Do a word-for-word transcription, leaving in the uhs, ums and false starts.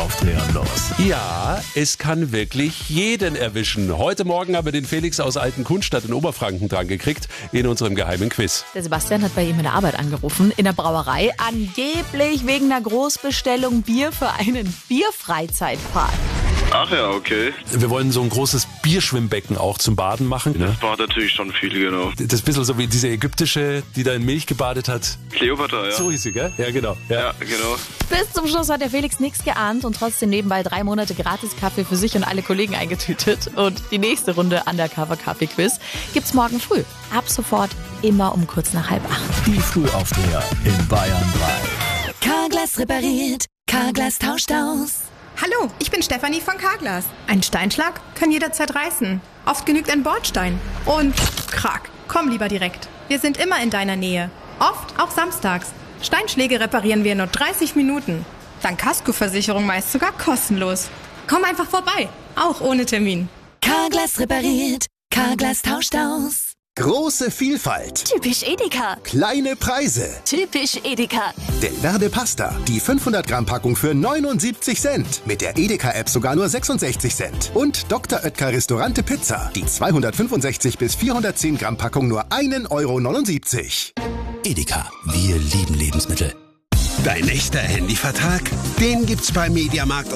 Frühaufdrehern los. Ja, es kann wirklich jeden erwischen. Heute Morgen haben wir den Felix aus Altenkunstadt in Oberfranken dran gekriegt in unserem geheimen Quiz. Der Sebastian hat bei ihm in der Arbeit angerufen, in der Brauerei, angeblich wegen einer Großbestellung Bier für einen Bierfreizeitpark. Ach ja, okay. Wir wollen so ein großes Bierschwimmbecken auch zum Baden machen. Ne? Das war natürlich schon viel, genau. Das ist ein bisschen so wie diese ägyptische, die da in Milch gebadet hat. Kleopatra, ja. So hieß sie, gell? Ja, genau. Ja. Ja, genau. Bis zum Schluss hat der Felix nichts geahnt und trotzdem nebenbei drei Monate Gratis-Kaffee für sich und alle Kollegen eingetütet. Und die nächste Runde Undercover-Kaffee-Quiz gibt's morgen früh. Ab sofort immer um kurz nach halb acht. Die Frühaufdreher in Bayern drei. Carglass repariert, Carglass tauscht aus. Hallo, ich bin Stefanie von Carglass. Ein Steinschlag kann jederzeit reißen. Oft genügt ein Bordstein. Und krack, komm lieber direkt. Wir sind immer in deiner Nähe. Oft auch samstags. Steinschläge reparieren wir in nur dreißig Minuten. Dank Kaskoversicherung meist sogar kostenlos. Komm einfach vorbei, auch ohne Termin. Carglass repariert, Carglass tauscht aus. Große Vielfalt, Typisch Edeka. kleine Preise. Typisch Edeka. Delverde Pasta, die fünfhundert Gramm Packung für neunundsiebzig Cent. Mit der Edeka-App sogar nur sechsundsechzig Cent. Und Doktor Oetker Restaurante Pizza, die zweihundertfünfundsechzig bis vierhundertzehn Gramm Packung nur ein Euro neunundsiebzig. Edeka, wir lieben Lebensmittel. Dein echter Handyvertrag? Den gibt's bei Mediamarkt